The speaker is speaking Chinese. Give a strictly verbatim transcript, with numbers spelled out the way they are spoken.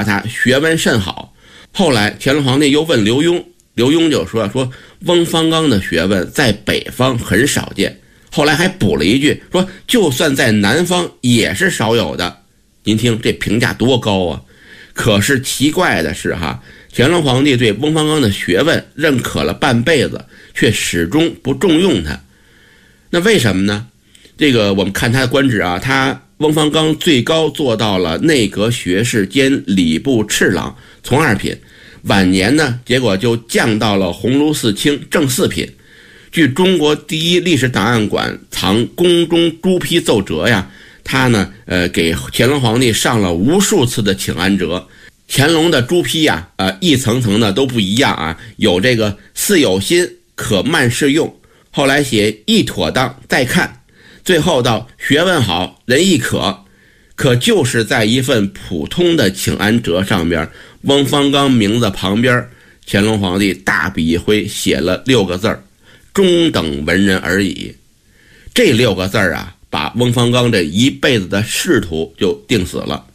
夸他学问甚好。后来乾隆皇帝又问刘墉，刘墉就说说翁方刚的学问在北方很少见，后来还补了一句说就算在南方也是少有的。您听这评价多高啊！可是奇怪的是哈，乾隆皇帝对翁方刚的学问认可了半辈子，却始终不重用他。那为什么呢？这个我们看他的官职啊，他翁方刚最高做到了内阁学士兼礼部侍郎从二品，晚年呢，结果就降到了鸿胪寺卿正四品。据中国第一历史档案馆藏宫中朱批奏折呀，他呢，呃，给乾隆皇帝上了无数次的请安折。乾隆的朱批呀，呃，一层层的都不一样啊，有这个似有心，可慢试用，后来写亦妥当再看，最后到学问好，人亦可。可就是在一份普通的请安折上边，翁方刚名字旁边，乾隆皇帝大笔一挥写了六个字儿：中等文人而已。这六个字儿啊，把翁方刚这一辈子的仕途就定死了。